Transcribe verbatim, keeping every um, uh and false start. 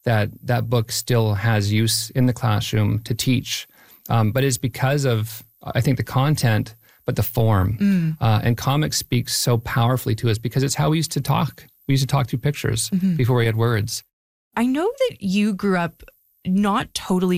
that that book still has use in the classroom to teach. Um, but it's because of, I think, the content, but the form. Mm. Uh, and comics speaks so powerfully to us because it's how we used to talk. We used to talk through pictures mm-hmm. before we had words. I know that you grew up not totally